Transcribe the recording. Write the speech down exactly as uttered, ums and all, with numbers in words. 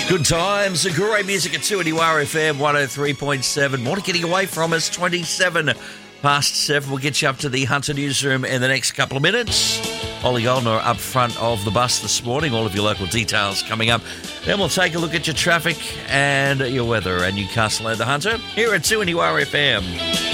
Good times, great music at two N U R F M one oh three point seven. More getting away from us, twenty-seven past seven. We'll get you up to the Hunter newsroom in the next couple of minutes. Ollie Goldner up front of the bus this morning. All of your local details coming up. Then we'll take a look at your traffic and your weather and Newcastle and the Hunter here at two N U R F M.